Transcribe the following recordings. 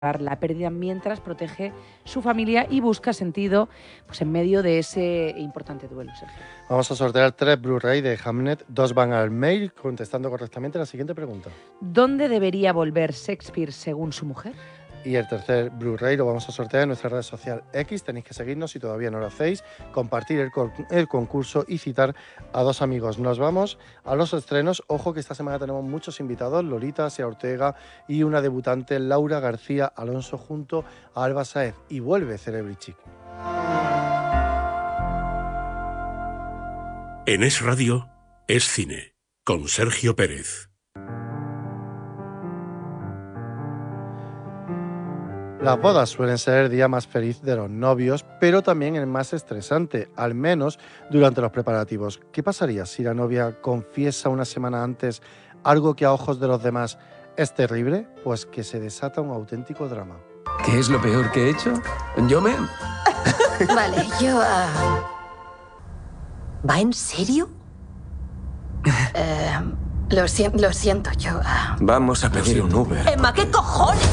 la pérdida mientras protege su familia y busca sentido pues en medio de ese importante duelo, Sergio. Vamos a sortear 3 Blu-ray de Hamnet, 2 van al mail, contestando correctamente la siguiente pregunta. ¿Dónde debería volver Shakespeare según su mujer? Y el tercer Blu-ray lo vamos a sortear en nuestra red social X. Tenéis que seguirnos si todavía no lo hacéis, compartir el concurso y citar a 2 amigos. Nos vamos a los estrenos. Ojo que esta semana tenemos muchos invitados: Lolita, Sia Ortega y una debutante, Laura García Alonso, junto a Alba Sáez. Y vuelve Celebrity Chic. En Es Radio, Es Cine, con Sergio Pérez. Las bodas suelen ser el día más feliz de los novios, pero también el más estresante, al menos durante los preparativos. ¿Qué pasaría si la novia confiesa una semana antes algo que a ojos de los demás es terrible? Pues que se desata un auténtico drama. ¿Qué es lo peor que he hecho? Yo me... Vale, yo... ¿Va en serio? Lo siento, yo... Vamos a pedir un Uber. Emma, ¿qué cojones?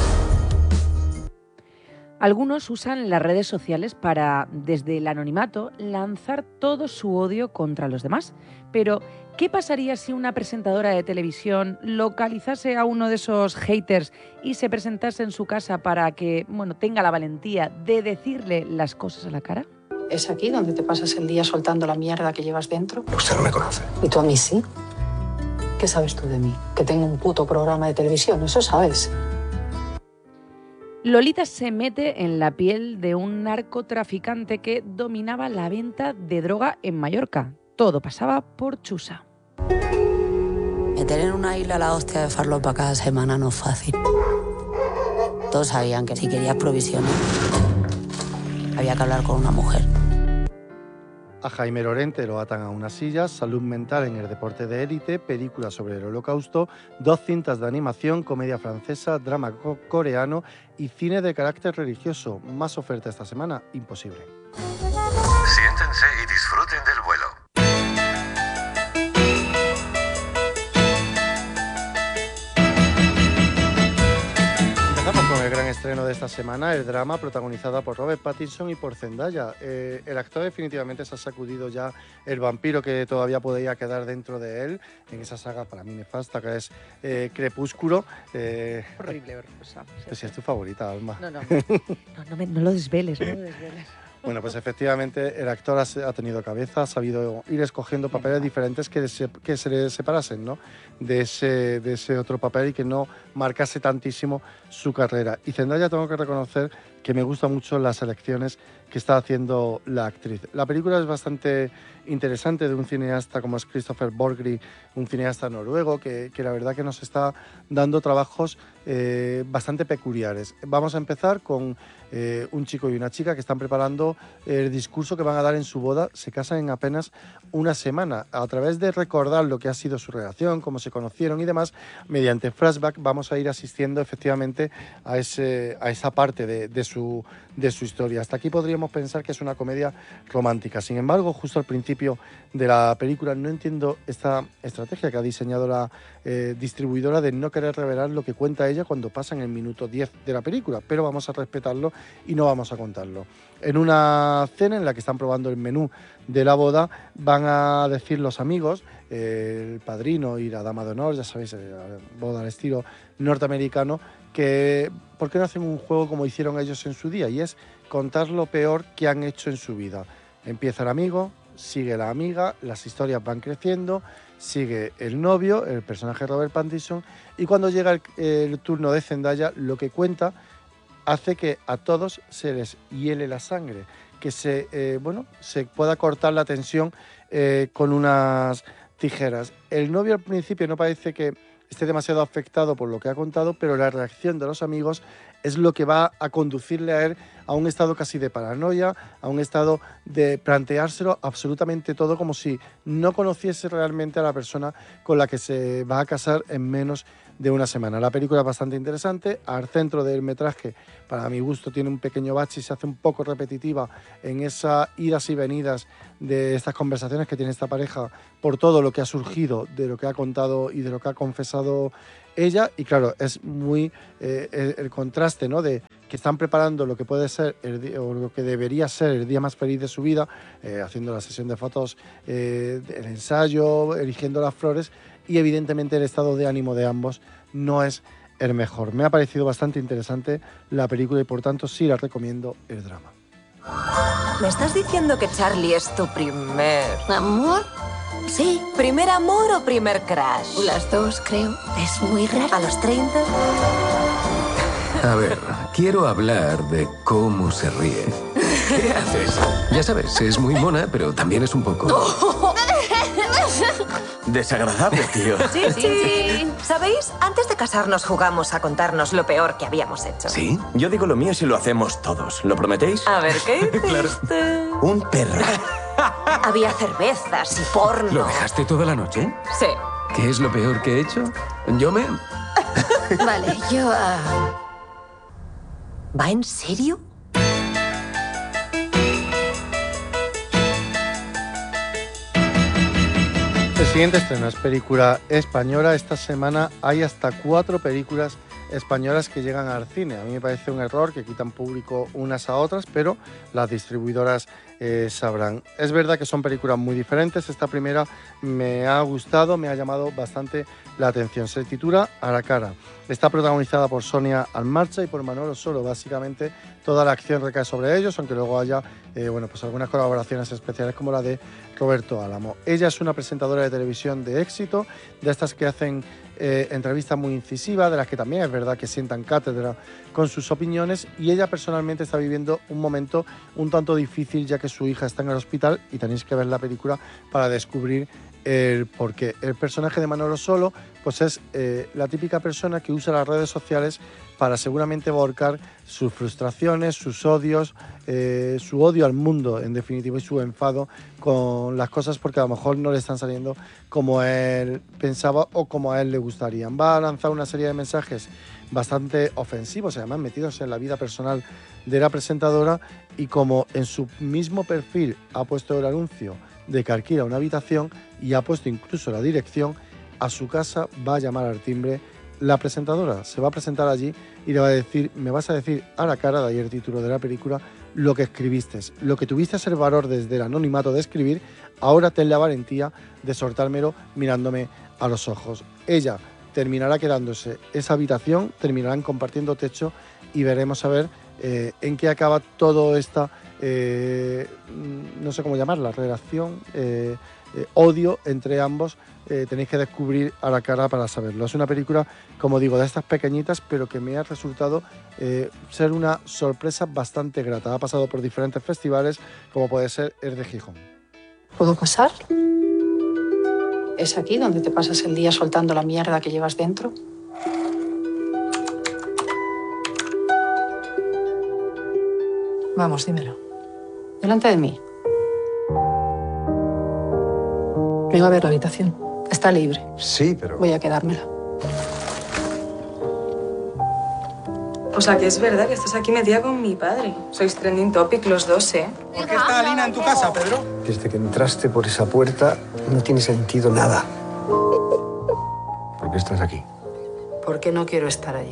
Algunos usan las redes sociales para, desde el anonimato, lanzar todo su odio contra los demás. Pero, ¿qué pasaría si una presentadora de televisión localizase a uno de esos haters y se presentase en su casa para que, tenga la valentía de decirle las cosas a la cara? ¿Es aquí donde te pasas el día soltando la mierda que llevas dentro? Usted no me conoce. ¿Y tú a mí sí? ¿Qué sabes tú de mí? Que tengo un puto programa de televisión, eso sabes. Lolita se mete en la piel de un narcotraficante que dominaba la venta de droga en Mallorca. Todo pasaba por Chusa. Meter en una isla la hostia de farlopa cada semana no es fácil. Todos sabían que si querías provisiones había que hablar con una mujer. A Jaime Lorente lo atan a una silla, salud mental en el deporte de élite, película sobre el Holocausto, 2 cintas de animación, comedia francesa, drama coreano y cine de carácter religioso. Más oferta esta semana, imposible. Siéntense y disfruten del vuelo. Empezamos con el gran estreno de esta semana, el drama protagonizada por Robert Pattinson y por Zendaya. El actor definitivamente se ha sacudido ya el vampiro que todavía podía quedar dentro de él en esa saga para mí nefasta que es Crepúsculo. Horrible, horrorosa. Pues si es tu favorita, Alma. No lo desveles, no lo desveles. Bueno, pues efectivamente el actor ha tenido cabeza, ha sabido ir escogiendo papeles diferentes que se le separasen, ¿no?, de ese otro papel y que no marcase tantísimo su carrera. Y Zendaya, tengo que reconocer que me gustan mucho las elecciones que está haciendo la actriz. La película es bastante interesante, de un cineasta como es Christopher Borgry, un cineasta noruego que la verdad que nos está dando trabajos bastante peculiares. Vamos a empezar con un chico y una chica que están preparando el discurso que van a dar en su boda. Se casan en apenas una semana. A través de recordar lo que ha sido su relación, cómo se conocieron y demás, mediante flashback vamos a ir asistiendo efectivamente a esa parte de su historia. Hasta aquí podríamos pensar que es una comedia romántica. Sin embargo, justo al principio de la película no entiendo esta estrategia que ha diseñado la distribuidora de no querer revelar lo que cuenta ella cuando pasa en el minuto 10 de la película, pero vamos a respetarlo y no vamos a contarlo. En una cena en la que están probando el menú de la boda, van a decir los amigos, el padrino y la dama de honor, ya sabéis, boda al estilo norteamericano, que ¿por qué no hacen un juego como hicieron ellos en su día? Y es contar lo peor que han hecho en su vida. Empieza el amigo, sigue la amiga, las historias van creciendo, sigue el novio, el personaje Robert Pattinson, y cuando llega el turno de Zendaya, lo que cuenta hace que a todos se les hiele la sangre, que se pueda cortar la tensión con unas tijeras. El novio al principio no parece que esté demasiado afectado por lo que ha contado, pero la reacción de los amigos es lo que va a conducirle a él a un estado casi de paranoia, a un estado de planteárselo absolutamente todo como si no conociese realmente a la persona con la que se va a casar en menos de una semana. La película es bastante interesante. Al centro del metraje, para mi gusto, tiene un pequeño bache y se hace un poco repetitiva en esas idas y venidas de estas conversaciones que tiene esta pareja por todo lo que ha surgido, de lo que ha contado y de lo que ha confesado ella. Y claro, es muy el contraste, ¿no?, de que están preparando lo que puede ser o lo que debería ser el día más feliz de su vida, haciendo la sesión de fotos, el ensayo, eligiendo las flores, y evidentemente el estado de ánimo de ambos no es el mejor. Me ha parecido bastante interesante la película y por tanto sí la recomiendo, el drama. ¿Me estás diciendo que Charlie es tu primer... ¿Amor? Sí. ¿Primer amor o primer crush? Las dos, creo. Es muy raro. ¿A los 30? A ver, quiero hablar de cómo se ríe. ¿Qué haces? Ya sabes, es muy mona, pero también es un poco... desagradable, tío. Sí. ¿Sabéis? Antes de casarnos jugamos a contarnos lo peor que habíamos hecho. ¿Sí? Yo digo lo mío si lo hacemos todos. ¿Lo prometéis? A ver, ¿qué hiciste? Claro. Un perro. Había cervezas y porno. ¿Lo dejaste toda la noche? Sí. ¿Qué es lo peor que he hecho? Yo me... Vale, yo... ¿Va en serio? El siguiente estreno es película española. Esta semana hay hasta 4 películas españolas que llegan al cine. A mí me parece un error que quitan público unas a otras, pero las distribuidoras sabrán. Es verdad que son películas muy diferentes. Esta primera me ha gustado, me ha llamado bastante la atención. Se titula A la cara. Está protagonizada por Sonia Almarcha y por Manolo Solo. Básicamente toda la acción recae sobre ellos, aunque luego haya pues algunas colaboraciones especiales como la de Roberto Álamo. Ella es una presentadora de televisión de éxito, de estas que hacen entrevistas muy incisivas, de las que también es verdad que sientan cátedra con sus opiniones, y ella personalmente está viviendo un momento un tanto difícil, ya que su hija está en el hospital, y tenéis que ver la película para descubrir el porqué. El personaje de Manolo Solo pues es la típica persona que usa las redes sociales para seguramente volcar sus frustraciones, sus odios, su odio al mundo en definitiva, y su enfado con las cosas porque a lo mejor no le están saliendo como él pensaba o como a él le gustarían. Va a lanzar una serie de mensajes bastante ofensivos, además metidos en la vida personal de la presentadora, y como en su mismo perfil ha puesto el anuncio de que alquila una habitación y ha puesto incluso la dirección, a su casa va a llamar al timbre la presentadora. Se va a presentar allí y le va a decir: me vas a decir a la cara, de ahí el título de la película, lo que escribiste, lo que tuviste el valor desde el anonimato de escribir, ahora ten la valentía de soltármelo mirándome a los ojos. Ella terminará quedándose esa habitación, terminarán compartiendo techo, y veremos a ver en qué acaba todo esta, no sé cómo llamarla, relación, odio entre ambos. Tenéis que descubrir a la cara para saberlo. Es una película, como digo, de estas pequeñitas, pero que me ha resultado ser una sorpresa bastante grata. Ha pasado por diferentes festivales, como puede ser el de Gijón. ¿Puedo pasar? ¿Es aquí donde te pasas el día soltando la mierda que llevas dentro? Vamos, dímelo. Delante de mí. Vengo a ver la habitación. Está libre. Sí, pero... Voy a quedármela. O sea, que es verdad que estás aquí metida con mi padre. Sois trending topic los dos, ¿eh? ¿Por qué está Alina en tu casa, Pedro? Desde que entraste por esa puerta no tiene sentido nada. ¿Por qué estás aquí? Porque no quiero estar allí.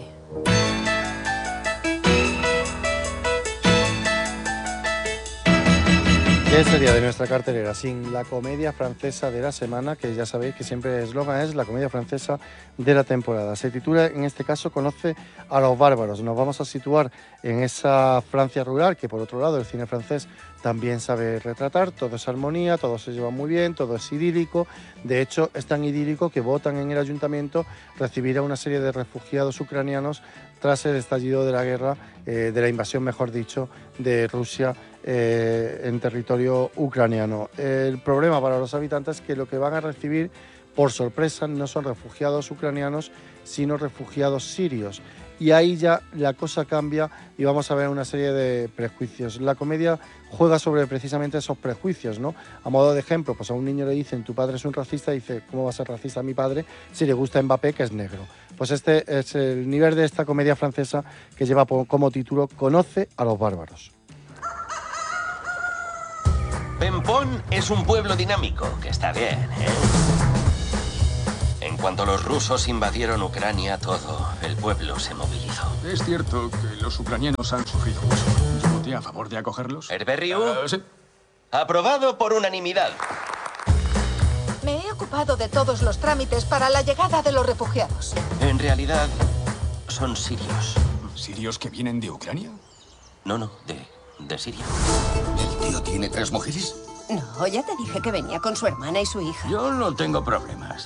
¿Qué sería de nuestra cartelera sin la comedia francesa de la semana? Que ya sabéis que siempre el eslogan es la comedia francesa de la temporada. Se titula, en este caso, Conoce a los bárbaros. Nos vamos a situar en esa Francia rural que, por otro lado, el cine francés también sabe retratar. Todo es armonía, todo se lleva muy bien, todo es idílico. De hecho, es tan idílico que votan en el ayuntamiento recibir a una serie de refugiados ucranianos tras el estallido de la guerra, de la invasión, mejor dicho, de Rusia en territorio ucraniano. El problema para los habitantes es que lo que van a recibir, por sorpresa, no son refugiados ucranianos, sino refugiados sirios. Y ahí ya la cosa cambia y vamos a ver una serie de prejuicios. La comedia juega sobre precisamente esos prejuicios, ¿no? A modo de ejemplo, pues a un niño le dicen: tu padre es un racista, y dice: ¿cómo va a ser racista mi padre si le gusta Mbappé, que es negro? Pues este es el nivel de esta comedia francesa que lleva como título Conoce a los bárbaros. Pempón es un pueblo dinámico, que está bien, ¿eh? En cuanto los rusos invadieron Ucrania, todo el pueblo se movilizó. Es cierto que los ucranianos han sufrido mucho. Yo voté a favor de acogerlos. ¿Herberriu? Sí. Aprobado por unanimidad. Me he ocupado de todos los trámites para la llegada de los refugiados. En realidad, son sirios. ¿Sirios que vienen de Ucrania? No, de Siria. ¿El tío tiene 3 mujeres? No, ya te dije que venía con su hermana y su hija. Yo no tengo problemas.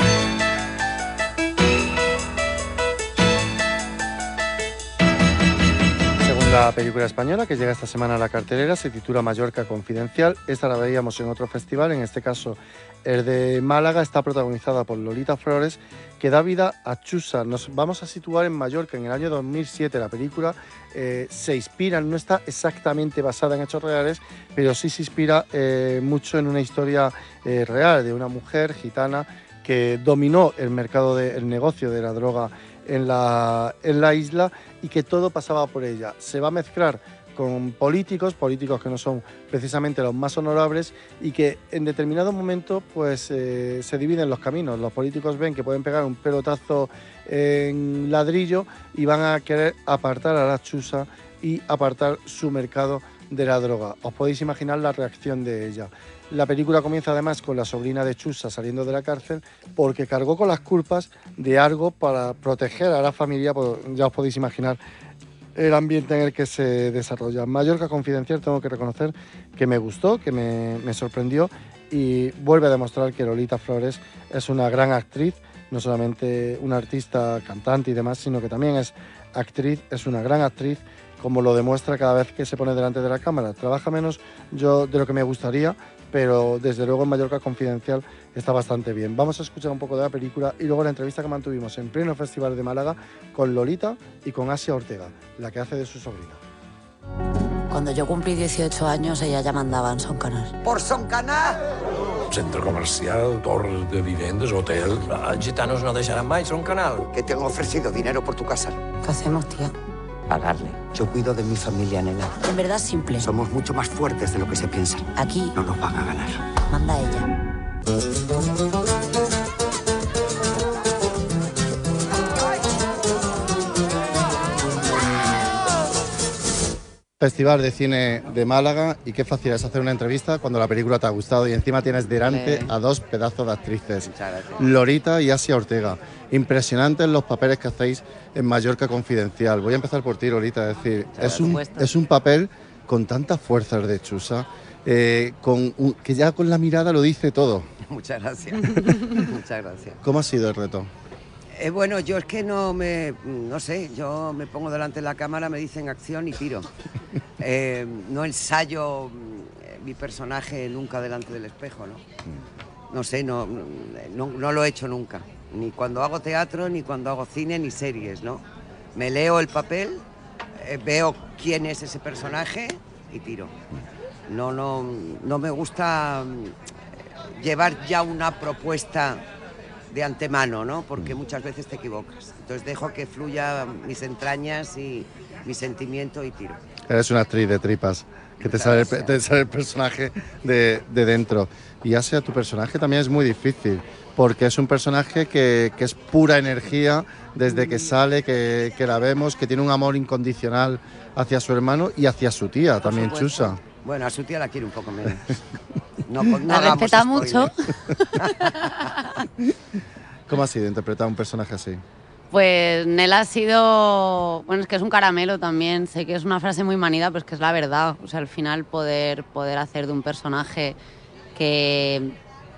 La película española que llega esta semana a la cartelera se titula Mallorca Confidencial. Esta la veíamos en otro festival, en este caso el de Málaga. Está protagonizada por Lolita Flores, que da vida a Chusa. Nos vamos a situar en Mallorca en el año 2007. La película se inspira, no está exactamente basada en hechos reales, pero sí se inspira mucho en una historia real de una mujer gitana que dominó el mercado el negocio de la droga en la isla y que todo pasaba por ella. Se va a mezclar con políticos que no son precisamente los más honorables y que en determinado momento pues se dividen los caminos. Los políticos ven que pueden pegar un pelotazo en ladrillo y van a querer apartar a la Chusa y apartar su mercado de la droga. Os podéis imaginar la reacción de ella. La película comienza además con la sobrina de Chusa saliendo de la cárcel porque cargó con las culpas de algo para proteger a la familia. Pues ya os podéis imaginar el ambiente en el que se desarrolla. Mallorca Confidencial, tengo que reconocer que me gustó, que me sorprendió y vuelve a demostrar que Lolita Flores es una gran actriz, no solamente una artista, cantante y demás, sino que también es actriz, es una gran actriz, como lo demuestra cada vez que se pone delante de la cámara. Trabaja menos yo de lo que me gustaría, pero desde luego en Mallorca Confidencial está bastante bien. Vamos a escuchar un poco de la película y luego la entrevista que mantuvimos en pleno Festival de Málaga con Lolita y con Asia Ortega, la que hace de su sobrina. Cuando yo cumplí 18 años, ella ya mandaba en Son Canal. ¿Por Son Canal? Centre comercial, torre de vivendes, hotel... Els gitanos no deixaran mai Son Canal. Que te han ofrecido dinero por tu casa. ¿Qué hacemos, tía? Pagarle. Yo cuido de mi familia, nena. En verdad es simple. Somos mucho más fuertes de lo que se piensa. Aquí no nos van a ganar. Manda ella. Festival de Cine de Málaga, y qué fácil es hacer una entrevista cuando la película te ha gustado y encima tienes delante a dos pedazos de actrices, Lolita y Asia Ortega. Impresionantes los papeles que hacéis en Mallorca Confidencial. Voy a empezar por ti, Lolita, es decir, es un papel con tantas fuerzas de Chusa, que ya con la mirada lo dice todo. Muchas gracias. Muchas gracias. ¿Cómo ha sido el reto? Bueno, yo es que no sé, yo me pongo delante de la cámara, me dicen acción y tiro. No ensayo mi personaje nunca delante del espejo, ¿no? No sé, no lo he hecho nunca. Ni cuando hago teatro, ni cuando hago cine, ni series, ¿no? Me leo el papel, veo quién es ese personaje y tiro. No me gusta llevar ya una propuesta de antemano, ¿no? Porque muchas veces te equivocas. Entonces dejo que fluya mis entrañas y mi sentimiento y tiro. Eres una actriz de tripas, que te sale el personaje de dentro. Y Asia, tu personaje también es muy difícil, porque es un personaje que es pura energía desde que sale, que la vemos, que tiene un amor incondicional hacia su hermano y hacia su tía, también Chusa. Bueno, a su tía la quiere un poco menos. No la respeta mucho. ¿Cómo ha sido interpretar un personaje así? Pues Nel ha sido... Bueno, es que es un caramelo también. Sé que es una frase muy manida, pero es que es la verdad. O sea, al final poder hacer de un personaje que...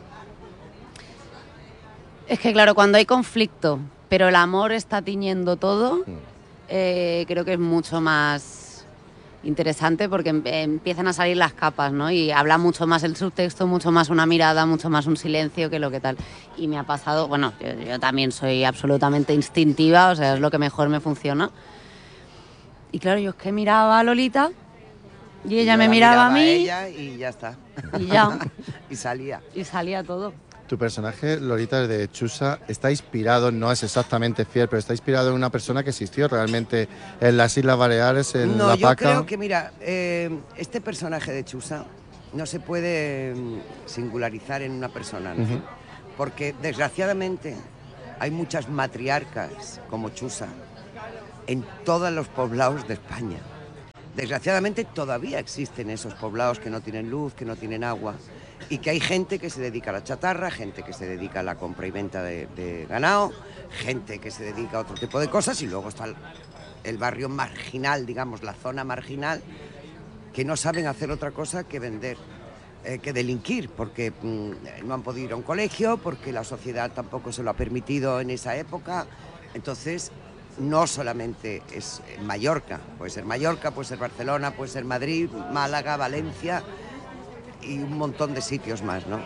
Es que claro, cuando hay conflicto, pero el amor está tiñendo todo, creo que es mucho más interesante porque empiezan a salir las capas, ¿no? Y habla mucho más el subtexto, mucho más una mirada, mucho más un silencio que lo que tal. Y me ha pasado, bueno, yo también soy absolutamente instintiva, o sea, es lo que mejor me funciona. Y claro, yo es que miraba a Lolita y ella me miraba a mí. Ella y ya está. Y ya. Y salía. Y salía todo. Tu personaje, Lolita, de Chusa, está inspirado, no es exactamente fiel, pero está inspirado en una persona que existió realmente en las Islas Baleares, en La Paca. No, yo creo que, mira, este personaje de Chusa no se puede singularizar en una persona, ¿no? Porque, desgraciadamente, hay muchas matriarcas como Chusa en todos los poblados de España. Desgraciadamente, todavía existen esos poblados que no tienen luz, que no tienen agua, y que hay gente que se dedica a la chatarra, gente que se dedica a la compra y venta de ganado, gente que se dedica a otro tipo de cosas, y luego está el barrio marginal, digamos, la zona marginal, que no saben hacer otra cosa que vender, que delinquir, porque no han podido ir a un colegio, porque la sociedad tampoco se lo ha permitido en esa época. Entonces, no solamente es Mallorca, puede ser Barcelona, puede ser Madrid, Málaga, Valencia y un montón de sitios más, ¿no?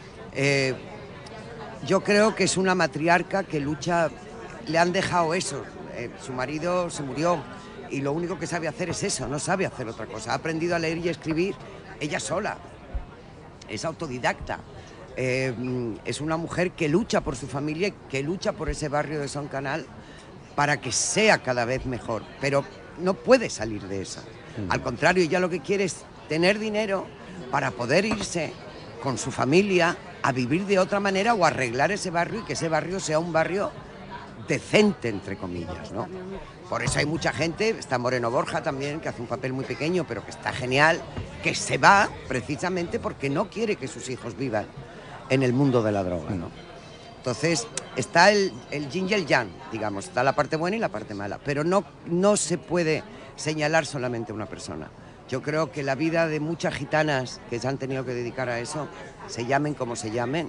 Yo creo que es una matriarca que lucha, le han dejado eso, su marido se murió y lo único que sabe hacer es eso, no sabe hacer otra cosa. Ha aprendido a leer y escribir ella sola, es autodidacta. Es una mujer que lucha por su familia, que lucha por ese barrio de Son Canal para que sea cada vez mejor, pero no puede salir de eso. Al contrario, ella lo que quiere es tener dinero para poder irse con su familia a vivir de otra manera o arreglar ese barrio y que ese barrio sea un barrio decente, entre comillas, ¿no? Por eso hay mucha gente, está Moreno Borja también, que hace un papel muy pequeño, pero que está genial, que se va precisamente porque no quiere que sus hijos vivan en el mundo de la droga, ¿no? Entonces, está el yin y el yang, digamos, está la parte buena y la parte mala, pero no se puede señalar solamente a una persona. Yo creo que la vida de muchas gitanas que se han tenido que dedicar a eso, se llamen como se llamen,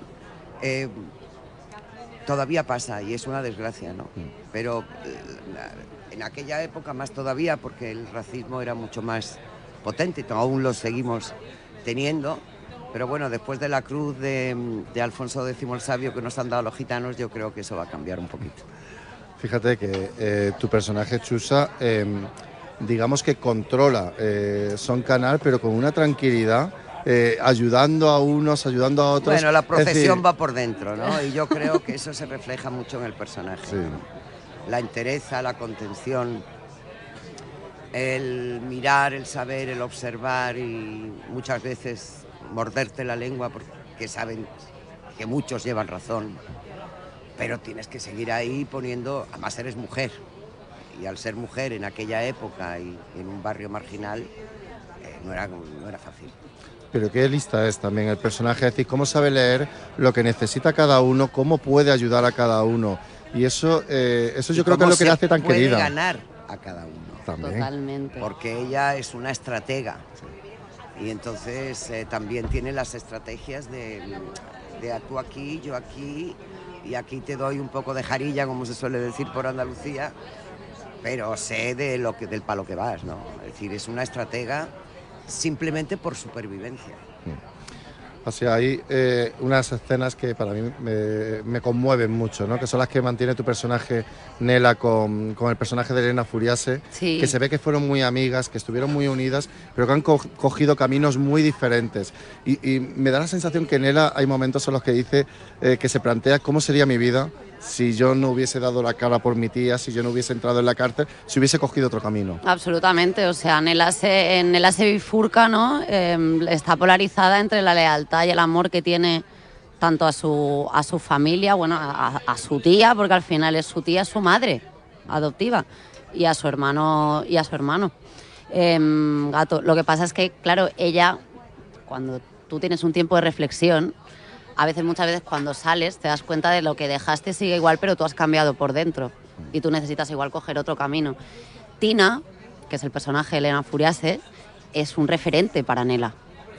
todavía pasa y es una desgracia, ¿no? Pero en aquella época más todavía, porque el racismo era mucho más potente, aún lo seguimos teniendo, pero bueno, después de la cruz de Alfonso X el Sabio que nos han dado los gitanos, yo creo que eso va a cambiar un poquito. Fíjate que tu personaje Chusa, digamos que controla Son Canal, pero con una tranquilidad, ayudando a unos, ayudando a otros. Bueno, la procesión va por dentro, ¿no? Y yo creo que eso se refleja mucho en el personaje. Sí. La entereza, la contención, el mirar, el saber, el observar y muchas veces morderte la lengua porque saben que muchos llevan razón, pero tienes que seguir ahí poniendo, además eres mujer, y al ser mujer en aquella época y en un barrio marginal, no era fácil. Pero qué lista es también el personaje, es decir, cómo sabe leer lo que necesita cada uno, cómo puede ayudar a cada uno, y eso yo creo que es lo que le hace tan querida. Puede ganar a cada uno. También. Totalmente. Porque ella es una estratega. Y entonces también tiene las estrategias de tú aquí, yo aquí, y aquí te doy un poco de jarilla, como se suele decir por Andalucía, pero sé del palo que vas, ¿no? Es decir, es una estratega simplemente por supervivencia. O sea, hay unas escenas que para mí me conmueven mucho, ¿no? Que son las que mantiene tu personaje Nela con el personaje de Elena Furiase, sí. Que se ve que fueron muy amigas, que estuvieron muy unidas, pero que han cogido caminos muy diferentes. Y me da la sensación que Nela hay momentos en los que dice que se plantea cómo sería mi vida si yo no hubiese dado la cara por mi tía, si yo no hubiese entrado en la cárcel, si hubiese cogido otro camino. Absolutamente, o sea, Nela se bifurca, ¿no? Está polarizada entre la lealtad y el amor que tiene tanto a su familia, bueno, a su tía, porque al final es su tía, su madre adoptiva, y a su hermano. Gato, lo que pasa es que, claro, ella, cuando tú tienes un tiempo de reflexión, muchas veces cuando sales te das cuenta de lo que dejaste sigue igual, pero tú has cambiado por dentro y tú necesitas igual coger otro camino. Tina, que es el personaje de Elena Furiase, es un referente para Nela.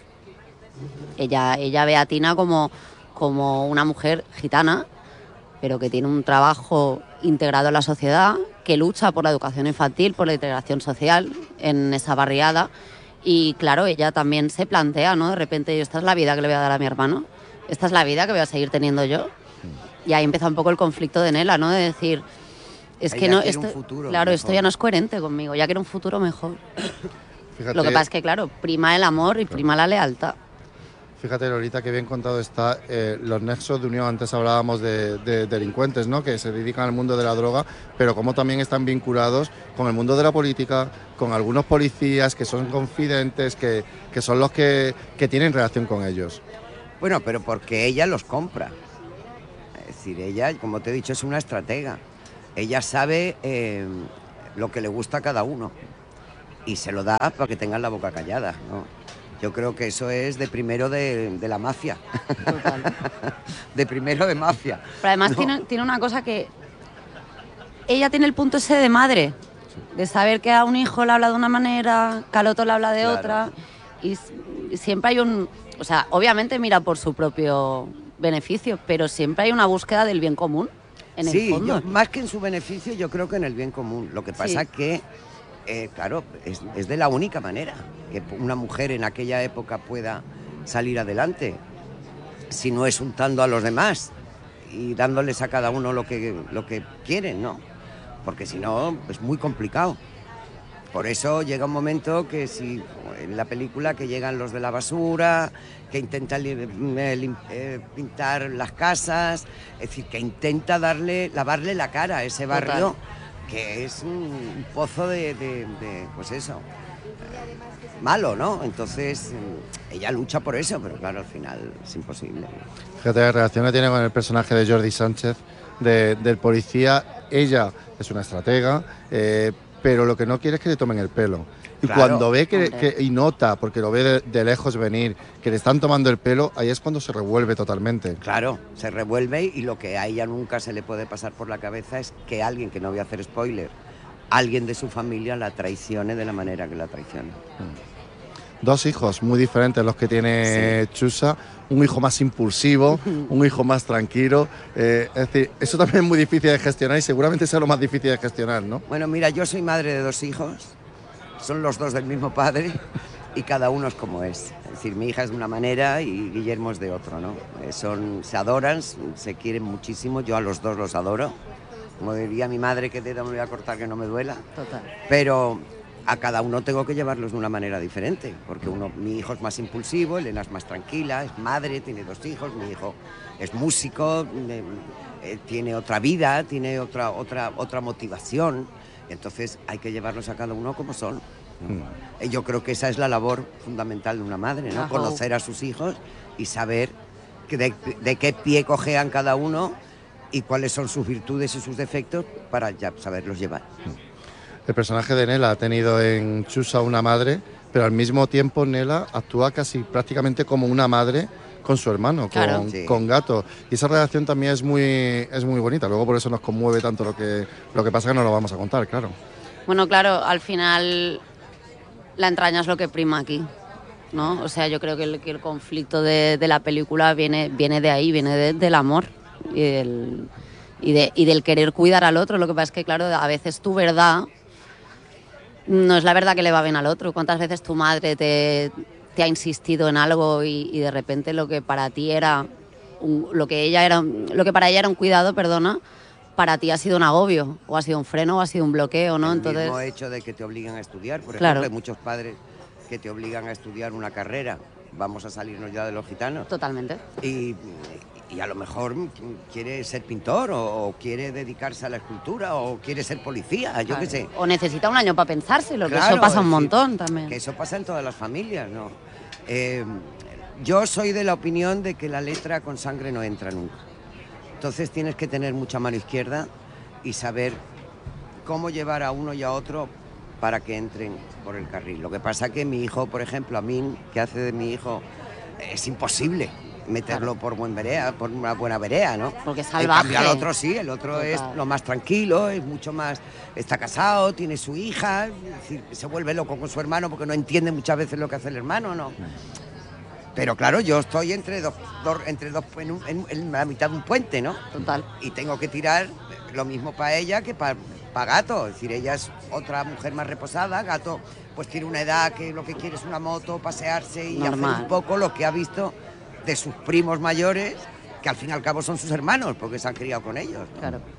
Ella ve a Tina como una mujer gitana, pero que tiene un trabajo integrado en la sociedad, que lucha por la educación infantil, por la integración social en esa barriada. Y claro, ella también se plantea, ¿no? De repente, esta es la vida que le voy a dar a mi hermano. Esta es la vida que voy a seguir teniendo yo. Y ahí empieza un poco el conflicto de Nela, ¿no? De decir, es que no, esto ya no es coherente conmigo, ya quiero un futuro mejor. Fíjate, lo que pasa es que, claro, prima el amor y prima la lealtad. Fíjate, Lolita, que bien contado está los nexos de unión. Antes hablábamos de delincuentes, ¿no?, que se dedican al mundo de la droga, pero cómo también están vinculados con el mundo de la política, con algunos policías que son confidentes, que son los que tienen relación con ellos. Bueno, pero porque ella los compra. Es decir, ella, como te he dicho, es una estratega. Ella sabe lo que le gusta a cada uno y se lo da para que tengan la boca callada, ¿no? Yo creo que eso es de primero de la mafia. Total. De primero de mafia. Pero además tiene una cosa que... Ella tiene el punto ese de madre, de saber que a un hijo le habla de una manera, que al otro le habla de otra, y siempre hay un... O sea, obviamente mira por su propio beneficio, pero siempre hay una búsqueda del bien común, en el fondo. Más que en su beneficio, yo creo que en el bien común. Lo que pasa que... claro, es de la única manera que una mujer en aquella época pueda salir adelante, si no es untando a los demás y dándoles a cada uno lo que quieren, ¿no? Porque si no, es muy complicado. Por eso llega un momento que si en la película que llegan los de la basura, que intentan pintar las casas, es decir, que intenta lavarle la cara a ese barrio. Total. Que es un pozo pues eso, malo, ¿no? Entonces, ella lucha por eso, pero claro, al final es imposible. Fíjate la relación que tiene con el personaje de Jordi Sánchez, del policía. Ella es una estratega, pero lo que no quiere es que le tomen el pelo. Y claro, cuando ve y nota, porque lo ve de lejos venir, que le están tomando el pelo, ahí es cuando se revuelve totalmente. Claro, se revuelve, y lo que a ella nunca se le puede pasar por la cabeza es que alguien, que no voy a hacer spoiler, alguien de su familia la traicione de la manera que la traiciona. Dos hijos muy diferentes los que tiene Chusa, un hijo más impulsivo, un hijo más tranquilo, es decir, eso también es muy difícil de gestionar y seguramente sea lo más difícil de gestionar, ¿no? Bueno, mira, yo soy madre de 2 hijos, son los 2 del mismo padre y cada uno es como es. Es decir, mi hija es de una manera y Guillermo es de otro, ¿no? Se adoran, se quieren muchísimo, yo a los 2 los adoro. Como diría mi madre, ¿qué dedo me voy a cortar que no me duela? Total. Pero a cada uno tengo que llevarlos de una manera diferente, porque mi hijo es más impulsivo, Elena es más tranquila, es madre, tiene 2 hijos, mi hijo es músico, tiene otra vida, tiene otra motivación, entonces hay que llevarlos a cada uno como son. Yo creo que esa es la labor fundamental de una madre, ¿no? Conocer a sus hijos y saber de qué pie cojean cada uno y cuáles son sus virtudes y sus defectos para ya saberlos llevar. El personaje de Nela ha tenido en Chusa una madre, pero al mismo tiempo Nela actúa casi prácticamente como una madre con su hermano, claro, con Gato. Y esa relación también es muy bonita. Luego por eso nos conmueve tanto lo que pasa, que no lo vamos a contar, claro. Bueno, claro, al final la entraña es lo que prima aquí, ¿no? O sea, yo creo que el conflicto de la película viene de ahí, viene del amor y del querer cuidar al otro. Lo que pasa es que, claro, a veces tu verdad no es la verdad que le va bien al otro. ¿Cuántas veces tu madre te ha insistido en algo y de repente lo que para ti era lo que para ella era un cuidado, para ti ha sido un agobio, o ha sido un freno, o ha sido un bloqueo, ¿no? El mismo hecho de que te obligan a estudiar, por claro, ejemplo, hay muchos padres que te obligan a estudiar una carrera. Vamos a salirnos ya de los gitanos. Totalmente. Y a lo mejor quiere ser pintor o quiere dedicarse a la escultura o quiere ser policía, yo qué sé. O necesita un año para pensárselo, claro, que eso pasa un montón también. Que eso pasa en todas las familias, ¿no? Yo soy de la opinión de que la letra con sangre no entra nunca. Entonces tienes que tener mucha mano izquierda y saber cómo llevar a uno y a otro para que entren por el carril. Lo que pasa que mi hijo, por ejemplo, a mí, que hace de mi hijo, es imposible meterlo por una buena vereda, ¿no? Porque es salvaje. En cambio, al otro sí, el otro es lo más tranquilo, es mucho más, está casado, tiene su hija, es decir, se vuelve loco con su hermano porque no entiende muchas veces lo que hace el hermano, ¿no? Pero claro, yo estoy entre dos en la mitad de un puente, ¿no? Total. Y tengo que tirar lo mismo para ella que para Gato, es decir, ella es otra mujer más reposada, Gato pues tiene una edad que lo que quiere es una moto, pasearse y hacer un poco lo que ha visto de sus primos mayores, que al fin y al cabo son sus hermanos, porque se han criado con ellos, ¿no? Claro.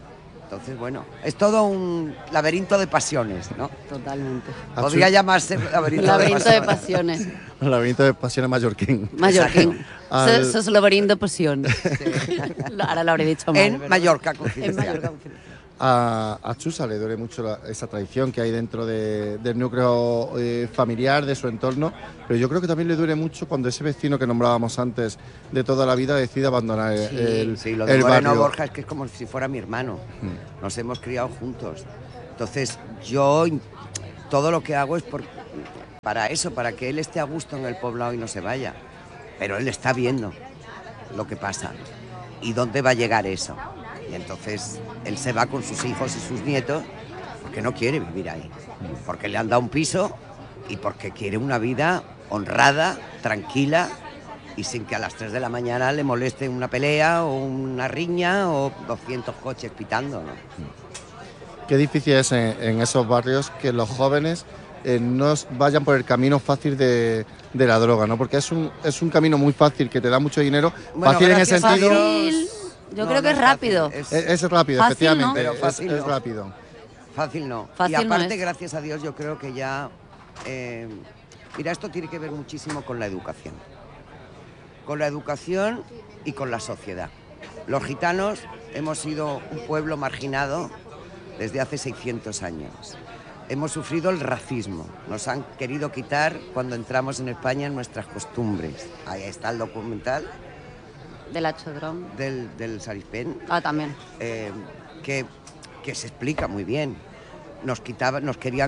Entonces, bueno, es todo un laberinto de pasiones, ¿no? Totalmente. Podría llamarse laberinto de pasiones. Laberinto de pasiones mallorquín. Mallorquín. Eso es laberinto de pasiones. Sí. Ahora lo habré dicho mal. En Mallorca, confidencial. En Mallorca, confidencial. A Chusa le duele mucho esa tradición que hay dentro del núcleo familiar, de su entorno, pero yo creo que también le duele mucho cuando ese vecino que nombrábamos antes de toda la vida decide abandonar el lo de Moreno barrio. Borja es que es como si fuera mi hermano. Nos hemos criado juntos. Entonces, yo todo lo que hago es para eso, para que él esté a gusto en el poblado y no se vaya. Pero él está viendo lo que pasa y dónde va a llegar eso. Y entonces él se va con sus hijos y sus nietos porque no quiere vivir ahí. Porque le han dado un piso y porque quiere una vida honrada, tranquila y sin que a las 3 de la mañana le moleste una pelea o una riña o 200 coches pitando, ¿no? Qué difícil es en esos barrios que los jóvenes no vayan por el camino fácil de la droga, ¿no? Porque es un camino muy fácil que te da mucho dinero. Bueno, fácil en el sentido... Yo creo que es rápido. Es rápido, fácil, efectivamente. ¿no? Pero fácil es no. rápido. Fácil no. Fácil y aparte, no es. gracias a Dios, yo creo que ya... mira, esto tiene que ver muchísimo con la educación. Con la educación y con la sociedad. Los gitanos hemos sido un pueblo marginado desde hace 600 años. Hemos sufrido el racismo. Nos han querido quitar, cuando entramos en España, nuestras costumbres. Ahí está el documental Del Chodrón. del Sarispén. Ah, también. Que se explica muy bien. Nos quitaron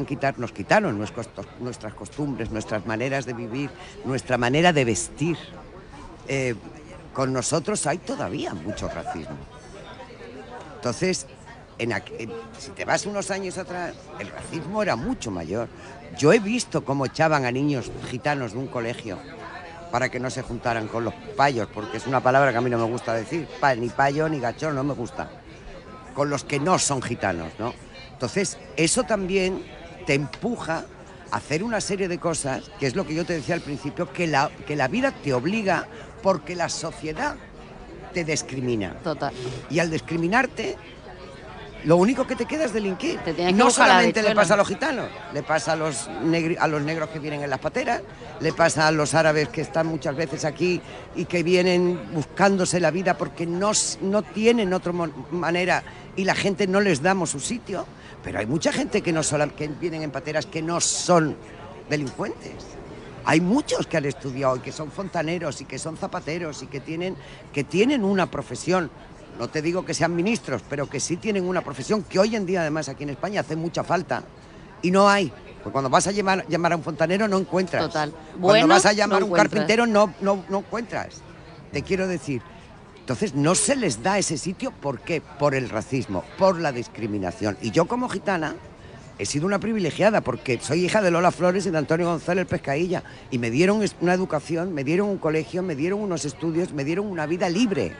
nuestras costumbres, nuestras maneras de vivir, nuestra manera de vestir. Con nosotros hay todavía mucho racismo. Entonces, si te vas unos años atrás, el racismo era mucho mayor. Yo he visto cómo echaban a niños gitanos de un colegio para que no se juntaran con los payos, porque es una palabra que a mí no me gusta decir, ni payo ni gachón, no me gusta, con los que no son gitanos, ¿no? Entonces, eso también te empuja a hacer una serie de cosas, que es lo que yo te decía al principio, que la vida te obliga porque la sociedad te discrimina. Total. Y al discriminarte, lo único que te queda es delinquir. que No buscar la solamente le bichuela. pasa a los gitanos, le pasa a los negros que vienen en las pateras, le pasa a los árabes que están muchas veces aquí y que vienen buscándose la vida porque no tienen otra manera y la gente no les damos su sitio. Pero hay mucha gente que vienen en pateras que no son delincuentes. Hay muchos que han estudiado y que son fontaneros y que son zapateros y que tienen una profesión. No te digo que sean ministros, pero que sí tienen una profesión que hoy en día, además, aquí en España hace mucha falta. Y no hay. Porque cuando vas a llamar a un fontanero no encuentras. Total. Cuando vas a llamar no a un encuentras. carpintero no encuentras. Te quiero decir. Entonces no se les da ese sitio. ¿Por qué? Por el racismo, por la discriminación. Y yo como gitana he sido una privilegiada porque soy hija de Lola Flores y de Antonio González Pescailla. Y me dieron una educación, me dieron un colegio, me dieron unos estudios, me dieron una vida libre.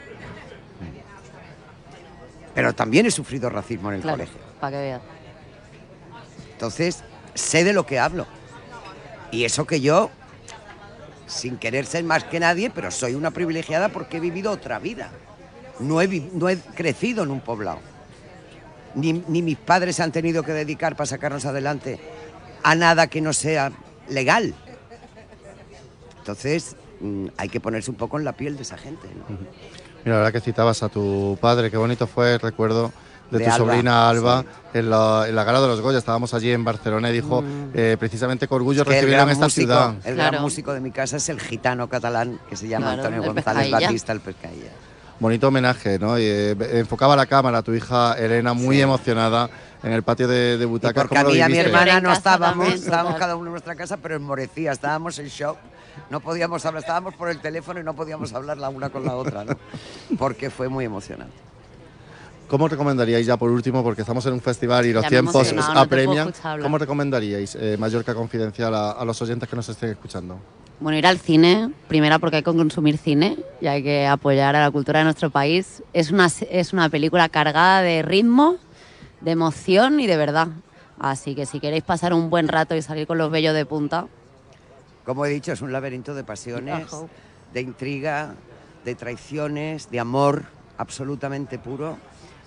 Pero también he sufrido racismo en el colegio. Para que veas. Entonces, sé de lo que hablo. Y eso que yo, sin querer ser más que nadie, pero soy una privilegiada porque he vivido otra vida. No he crecido en un poblado. Ni mis padres se han tenido que dedicar para sacarnos adelante a nada que no sea legal. Entonces, hay que ponerse un poco en la piel de esa gente, ¿no? Mira, la verdad que citabas a tu padre, qué bonito fue el recuerdo de tu Alba, sobrina Alba, sí. en la gala de los Goya. Estábamos allí en Barcelona y dijo precisamente con orgullo Es que recibieron esta ciudad. El gran músico de mi casa es el gitano catalán que se llama Antonio el González Pescailla. Batista, el Pescailla. Bonito homenaje, ¿no? Y, enfocaba la cámara a tu hija Elena, muy emocionada, en el patio de butacas. Porque a ¿Cómo mí y lo a mi viviste? hermana no casa estábamos, también, estábamos total. cada uno en nuestra casa, pero enmorecía, estábamos en shock. No podíamos hablar, estábamos por el teléfono y no podíamos hablar la una con la otra, ¿no? Porque fue muy emocionante. ¿Cómo recomendaríais, ya por último, porque estamos en un festival y los Ya me he tiempos emocionado, no te puedo apremian, escuchar hablar. ¿cómo recomendaríais Mallorca Confidencial a los oyentes que nos estén escuchando? Bueno, ir al cine, primera porque hay que consumir cine y hay que apoyar a la cultura de nuestro país. Es una película cargada de ritmo, de emoción y de verdad. Así que si queréis pasar un buen rato y salir con los vellos de punta... Como he dicho, es un laberinto de pasiones, Ajá. de intriga, de traiciones, de amor absolutamente puro.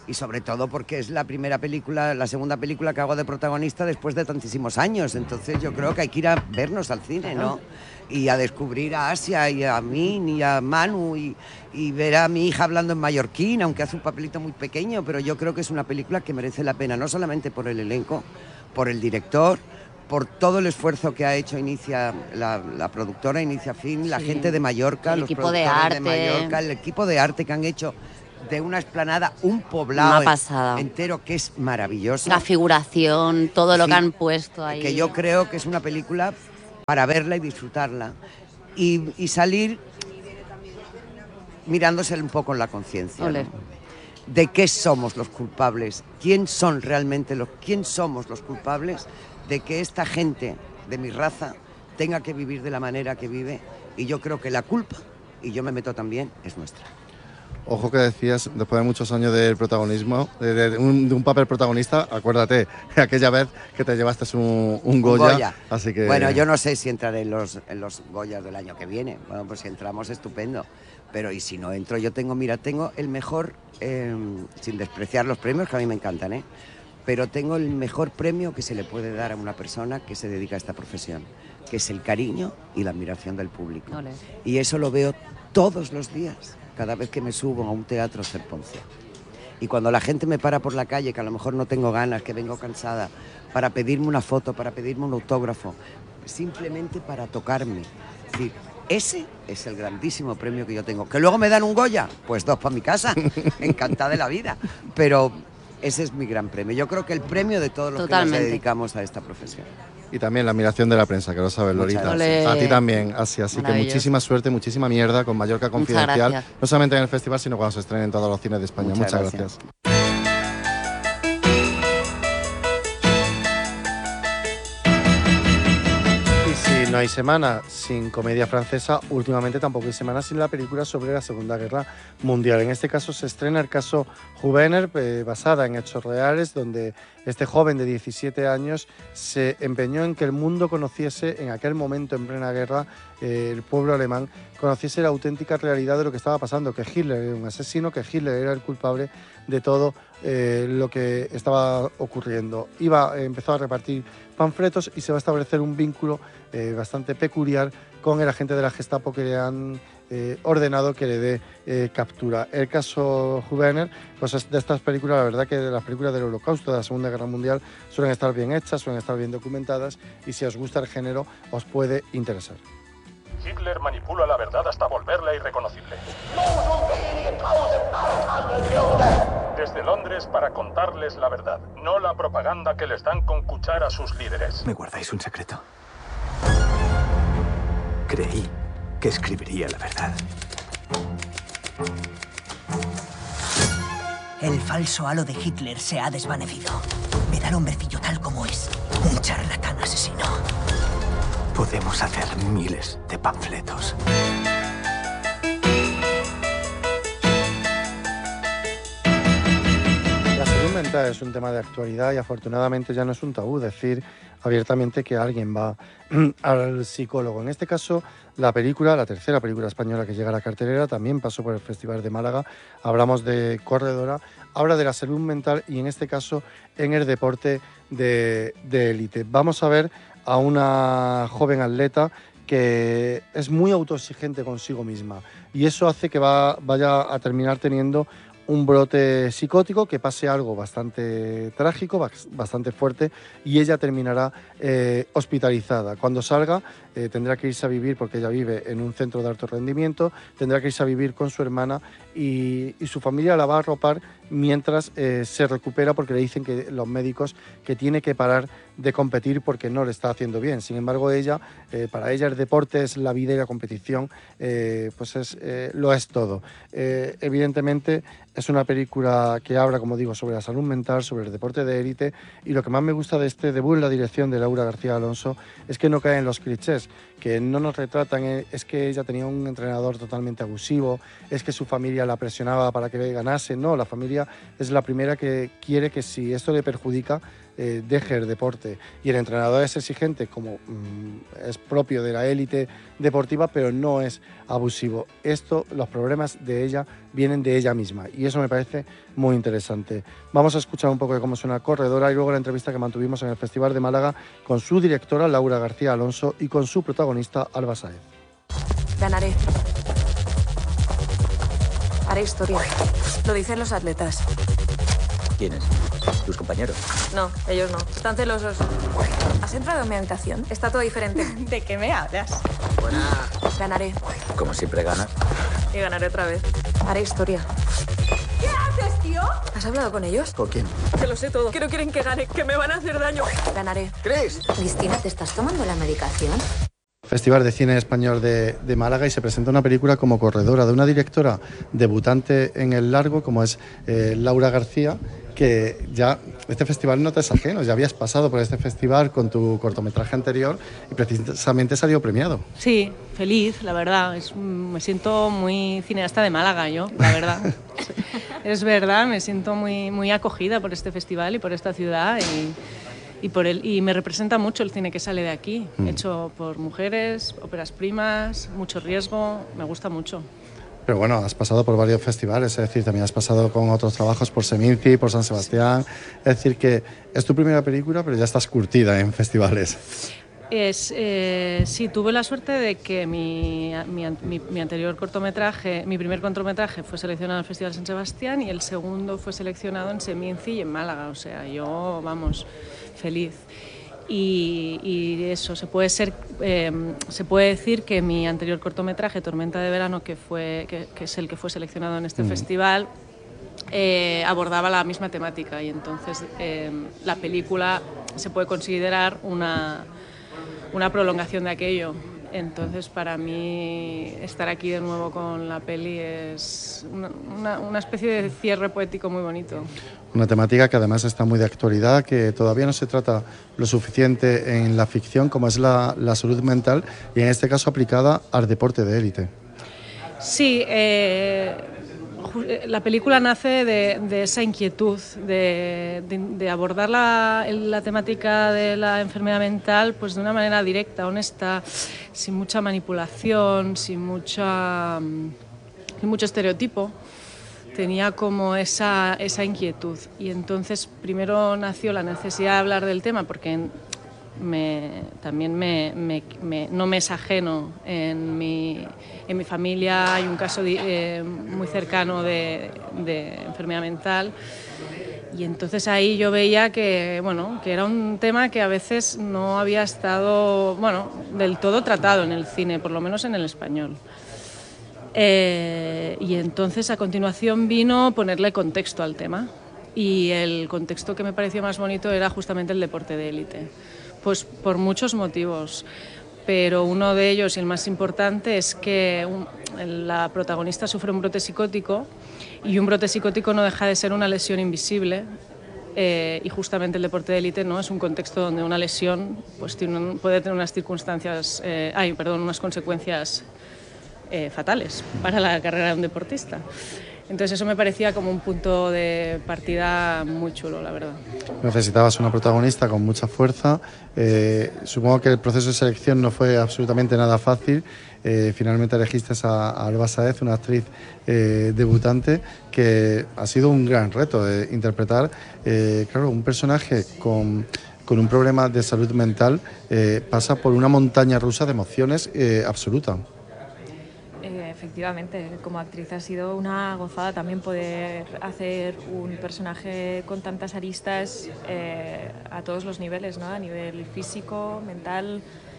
Y sobre todo porque es la segunda película que hago de protagonista después de tantísimos años. Entonces yo creo que hay que ir a vernos al cine, ¿no? Y a descubrir a Asia y a mí y a Manu y ver a mi hija hablando en mallorquín, aunque hace un papelito muy pequeño, pero yo creo que es una película que merece la pena, no solamente por el elenco, por el director, por todo el esfuerzo que ha hecho la productora Inicia Film, la gente de Mallorca, los productores de Mallorca, el equipo de arte que han hecho de una explanada un poblado entero que es maravilloso. La figuración, todo lo que han puesto ahí. Que yo creo que es una película para verla y disfrutarla y salir mirándose un poco en la conciencia, ¿no? De qué somos los culpables, quién somos los culpables de que esta gente de mi raza tenga que vivir de la manera que vive, y yo creo que la culpa, y yo me meto también, es nuestra. Ojo que decías, después de muchos años del protagonismo, de un papel protagonista, acuérdate, aquella vez que te llevaste un Goya, así que... Bueno, yo no sé si entraré en los Goyas del año que viene. Bueno, pues si entramos, estupendo. Pero y si no entro, tengo el mejor, sin despreciar los premios, que a mí me encantan, pero tengo el mejor premio que se le puede dar a una persona que se dedica a esta profesión, que es el cariño y la admiración del público. Olé. Y eso lo veo todos los días, cada vez que me subo a un teatro a hacer Poncia. Y cuando la gente me para por la calle, que a lo mejor no tengo ganas, que vengo cansada, para pedirme una foto, para pedirme un autógrafo, simplemente para tocarme. Es decir, ese es el grandísimo premio que yo tengo. ¿Que luego me dan un Goya? Pues 2 para mi casa, encantada de la vida. Pero ese es mi gran premio. Yo creo que el premio de todos los que nos dedicamos a esta profesión. Y también la admiración de la prensa, que lo sabes, Lolita. A ti también, así que muchísima suerte, muchísima mierda con Mallorca Confidencial. No solamente en el festival, sino cuando se estrenen en todos los cines de España. Muchas gracias. Si no hay semana sin comedia francesa, últimamente tampoco hay semana sin la película sobre la Segunda Guerra Mundial. En este caso se estrena el caso Hubener, basada en hechos reales, donde este joven de 17 años se empeñó en que el mundo conociese, en aquel momento en plena guerra, el pueblo alemán conociese la auténtica realidad de lo que estaba pasando, que Hitler era un asesino, que Hitler era el culpable de todo lo que estaba ocurriendo. Empezó a repartir panfletos y se va a establecer un vínculo bastante peculiar con el agente de la Gestapo que le han ordenado que le dé captura. El caso Hubener, pues de estas películas, la verdad que de las películas del Holocausto, de la Segunda Guerra Mundial, suelen estar bien hechas, suelen estar bien documentadas, y si os gusta el género os puede interesar. Hitler manipula la verdad hasta volverla irreconocible. Desde Londres para contarles la verdad, no la propaganda que les dan con cuchara a sus líderes. ¿Me guardáis un secreto? Creí que escribiría la verdad. El falso halo de Hitler se ha desvanecido. Me da el hombrecillo tal como es. Un charlatán asesino. Podemos hacer miles de panfletos. La salud mental es un tema de actualidad y afortunadamente ya no es un tabú decir abiertamente que alguien va al psicólogo. En este caso, la tercera película española que llega a la cartelera, también pasó por el Festival de Málaga. Hablamos de Corredora, habla de la salud mental y en este caso en el deporte de élite. Vamos a ver a una joven atleta que es muy autoexigente consigo misma y eso hace que vaya a terminar teniendo un brote psicótico, que pase algo bastante trágico, bastante fuerte, y ella terminará hospitalizada. Cuando salga tendrá que irse a vivir, porque ella vive en un centro de alto rendimiento, tendrá que irse a vivir con su hermana y su familia la va a arropar mientras se recupera, porque le dicen que los médicos que tiene que parar de competir porque no le está haciendo bien. Sin embargo, para ella el deporte es la vida y la competición lo es todo. Evidentemente es una película que habla, como digo, sobre la salud mental, sobre el deporte de élite, y lo que más me gusta de este debut en la dirección de Laura García Alonso es que no cae en los clichés, que no nos retratan, es que ella tenía un entrenador totalmente abusivo, es que su familia la presionaba para que ganase. No, la familia es la primera que quiere que si esto le perjudica, deje el deporte y el entrenador es exigente, como es propio de la élite deportiva, pero no es abusivo. Los problemas de ella vienen de ella misma y eso me parece muy interesante. Vamos a escuchar un poco de cómo suena Corredora y luego la entrevista que mantuvimos en el Festival de Málaga con su directora Laura García Alonso y con su protagonista Alba Sáez. Ganaré. Haré historia. Lo dicen los atletas. ¿Quiénes? ¿Tus compañeros? No, ellos no. Están celosos. ¿Has entrado en mi habitación? Está todo diferente. ¿De qué me hablas? Buena. Ganaré. Como siempre ganas. Y ganaré otra vez. Haré historia. ¿Qué haces, tío? ¿Has hablado con ellos? ¿Con quién? Que lo sé todo. Que no quieren que gane, que me van a hacer daño. Ganaré. ¿Crees? Cristina, ¿te estás tomando la medicación? Festival de Cine Español de Málaga y se presenta una película como Corredora de una directora debutante en el largo como es Laura García, que ya este festival no te es ajeno, ya habías pasado por este festival con tu cortometraje anterior y precisamente salió premiado. Sí, feliz, la verdad, me siento muy cineasta de Málaga yo, la verdad. Es verdad, me siento muy acogida por este festival y por esta ciudad y me representa mucho el cine que sale de aquí, hecho por mujeres, óperas primas, mucho riesgo, me gusta mucho. Pero bueno, has pasado por varios festivales, es decir, también has pasado con otros trabajos por Seminci, por San Sebastián, es decir, que es tu primera película, pero ya estás curtida en festivales. Sí, tuve la suerte de que mi anterior cortometraje, mi primer cortometraje fue seleccionado en el Festival San Sebastián y el segundo fue seleccionado en Seminci y en Málaga, o sea, yo, vamos, feliz. Y eso, se puede decir que mi anterior cortometraje, Tormenta de Verano, que es el que fue seleccionado en este festival, abordaba la misma temática y entonces la película se puede considerar una prolongación de aquello. Entonces, para mí, estar aquí de nuevo con la peli es una especie de cierre poético muy bonito. Una temática que además está muy de actualidad, que todavía no se trata lo suficiente en la ficción, como es la salud mental, y en este caso aplicada al deporte de élite. Sí, la película nace de esa inquietud, de abordar la temática de la enfermedad mental pues de una manera directa, honesta, sin mucha manipulación, sin mucho estereotipo. Tenía como esa inquietud y entonces primero nació la necesidad de hablar del tema porque también no me es ajeno. En mi familia hay un caso muy cercano de enfermedad mental y entonces ahí yo veía que era un tema que a veces no había estado del todo tratado en el cine, por lo menos en el español. Y entonces a continuación vino ponerle contexto al tema y el contexto que me pareció más bonito era justamente el deporte de élite. Pues por muchos motivos, pero uno de ellos y el más importante es que la protagonista sufre un brote psicótico y un brote psicótico no deja de ser una lesión invisible y justamente el deporte de élite no es un contexto donde una lesión pues puede tener unas unas consecuencias fatales para la carrera de un deportista. Entonces eso me parecía como un punto de partida muy chulo, la verdad. Necesitabas una protagonista con mucha fuerza. Supongo que el proceso de selección no fue absolutamente nada fácil. Finalmente elegiste a Alba Sáez, una actriz debutante, que ha sido un gran reto de interpretar, un personaje con un problema de salud mental, pasa por una montaña rusa de emociones absoluta. Efectivamente, como actriz ha sido una gozada también poder hacer un personaje con tantas aristas a todos los niveles, ¿no? A nivel físico, mental,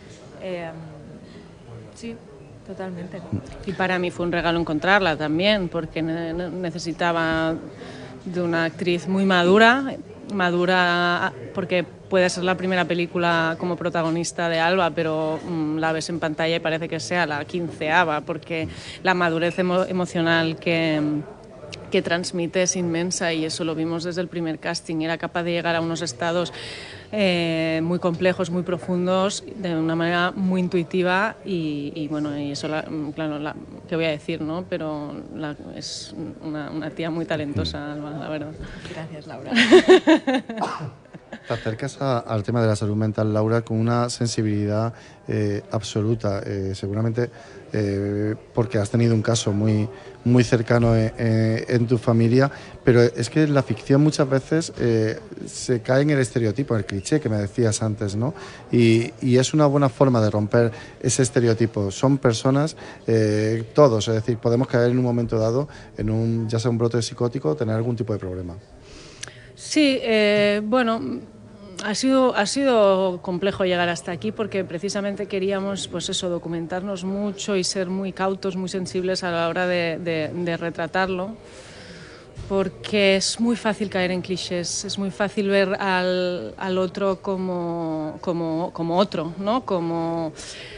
sí, totalmente. Y para mí fue un regalo encontrarla también, porque necesitaba de una actriz muy madura porque puede ser la primera película como protagonista de Alba, pero la ves en pantalla y parece que sea la 15ª, porque la madurez emocional que transmite es inmensa y eso lo vimos desde el primer casting. Era capaz de llegar a unos estados muy complejos, muy profundos, de una manera muy intuitiva y eso, ¿qué voy a decir, no? Pero es una tía muy talentosa, Alba, la verdad. Gracias, Laura. Te acercas al tema de la salud mental, Laura, con una sensibilidad absoluta, seguramente porque has tenido un caso muy, muy cercano en tu familia, pero es que la ficción muchas veces se cae en el estereotipo, el cliché que me decías antes, ¿no? Y es una buena forma de romper ese estereotipo. Son personas, todos, es decir, podemos caer en un momento dado en ya sea un brote psicótico o tener algún tipo de problema. Sí, bueno, ha sido complejo llegar hasta aquí porque precisamente queríamos, pues eso, documentarnos mucho y ser muy cautos, muy sensibles a la hora de retratarlo, porque es muy fácil caer en clichés, es muy fácil ver al otro como otro, ¿no? Como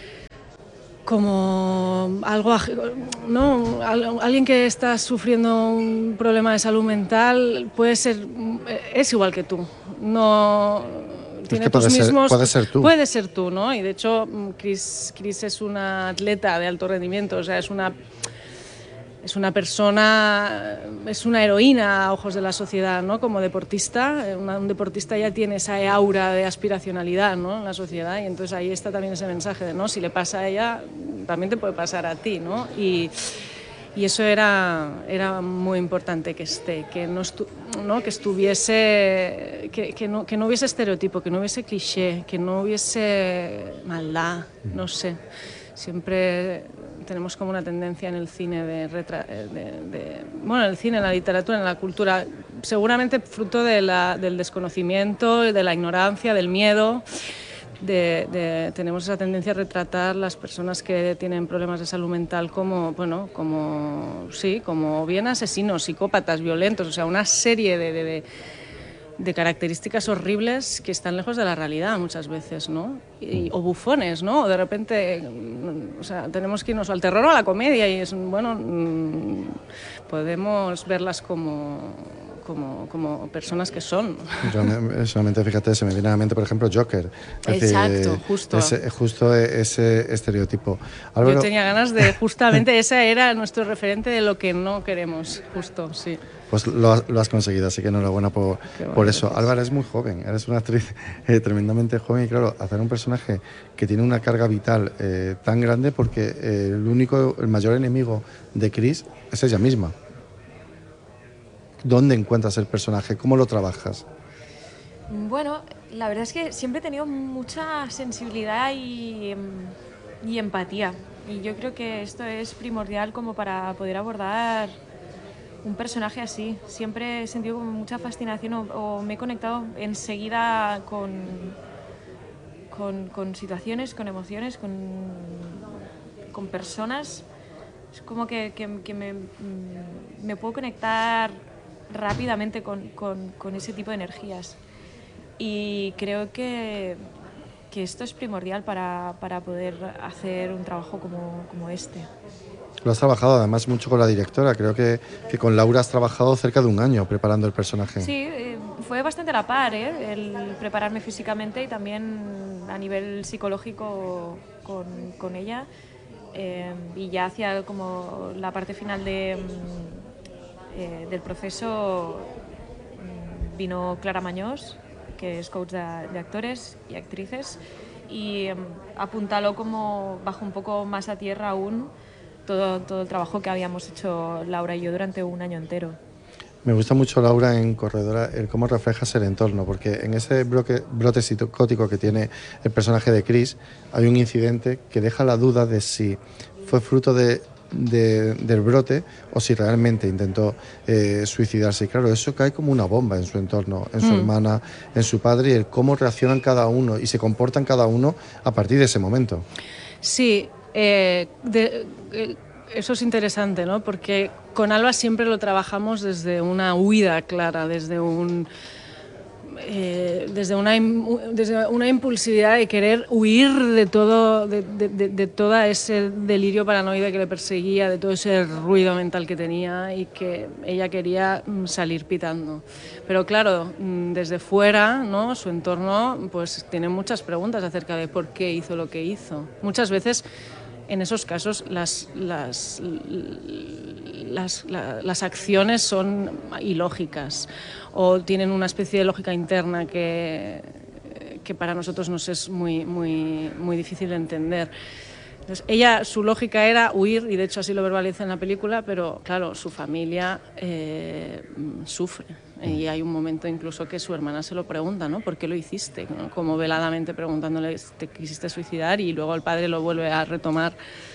algo, ¿no? Alguien que está sufriendo un problema de salud mental es igual que tú, no tiene tus mismos, puede ser tú, ¿no? Y de hecho Chris es una atleta de alto rendimiento, o sea, es una persona, es una heroína a ojos de la sociedad, ¿no? Como deportista, un deportista ya tiene esa aura de aspiracionalidad, ¿no? En la sociedad, y entonces ahí está también ese mensaje de, ¿no? Si le pasa a ella, también te puede pasar a ti, ¿no? Y eso era muy importante que esté, que no estuviese, que no hubiese estereotipo, que no hubiese cliché, que no hubiese maldad, no sé. Siempre tenemos como una tendencia en el cine bueno, en el cine, en la literatura, en la cultura, seguramente fruto del desconocimiento, de la ignorancia, del miedo. Tenemos esa tendencia a retratar las personas que tienen problemas de salud mental como bien asesinos, psicópatas, violentos, o sea, una serie de características horribles que están lejos de la realidad muchas veces, ¿no? O bufones, ¿no? O de repente, o sea, tenemos que irnos al terror o a la comedia y podemos verlas como personas que son. Solamente, fíjate, se me viene a la mente, por ejemplo, Joker. Exacto, justo. Justo ese estereotipo. Álvaro... Yo tenía ganas de, justamente, ese era nuestro referente de lo que no queremos, justo, sí. Pues lo has conseguido, así que enhorabuena por eso. Álvaro, es muy joven, eres una actriz tremendamente joven y claro, hacer un personaje que tiene una carga vital tan grande porque el mayor enemigo de Chris es ella misma. ¿Dónde encuentras el personaje? ¿Cómo lo trabajas? Bueno, la verdad es que siempre he tenido mucha sensibilidad y empatía. Y yo creo que esto es primordial como para poder abordar un personaje así. Siempre he sentido como mucha fascinación o me he conectado enseguida con situaciones, con emociones, con personas. Es como que me puedo conectar rápidamente con ese tipo de energías y creo que esto es primordial para poder hacer un trabajo como este. Lo has trabajado además mucho con la directora, creo que con Laura has trabajado cerca de un año preparando el personaje. Sí, fue bastante a la par, el prepararme físicamente y también a nivel psicológico con ella, y ya hacia como la parte final del proceso vino Clara Mañós, que es coach de actores y actrices, y apuntaló como bajo un poco más a tierra aún todo el trabajo que habíamos hecho Laura y yo durante un año entero. Me gusta mucho, Laura, en Corredora, el cómo reflejas el entorno, porque en ese brote psicótico que tiene el personaje de Chris hay un incidente que deja la duda de si fue fruto del brote o si realmente intentó suicidarse. Y claro, eso cae como una bomba en su entorno, en su hermana, en su padre, y el cómo reaccionan cada uno y se comportan cada uno a partir de ese momento. Sí, eso es interesante, ¿no? Porque con Alba siempre lo trabajamos desde una huida clara, desde una impulsividad de querer huir de todo, de todo ese delirio paranoide que le perseguía, de todo ese ruido mental que tenía y que ella quería salir pitando. Pero claro, desde fuera, ¿no? Su entorno pues tiene muchas preguntas acerca de por qué hizo lo que hizo. Muchas veces en esos casos las acciones son ilógicas o tienen una especie de lógica interna que para nosotros nos es muy difícil de entender. Entonces, ella, su lógica era huir, y de hecho así lo verbaliza en la película, pero claro, su familia sufre. Y hay un momento incluso que su hermana se lo pregunta, ¿no? ¿Por qué lo hiciste? ¿No? Como veladamente preguntándole, ¿te quisiste suicidar? Y luego el padre lo vuelve a retomar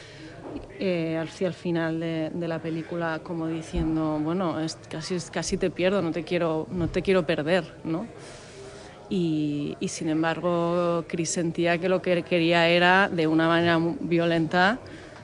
hacia el final de la película, como diciendo, bueno, casi te pierdo, no te quiero perder, ¿no? Y sin embargo, Chris sentía que lo que quería era, de una manera violenta,